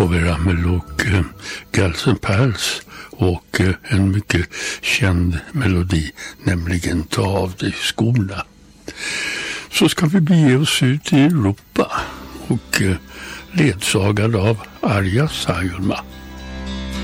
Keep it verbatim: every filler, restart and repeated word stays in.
får vi Ramelow och eh, Girls and Pals och eh, en mycket känd melodi, nämligen Ta av dig skorna. Så ska vi bege oss ut i Europa och eh, ledsagad av Arja Saijonmaa.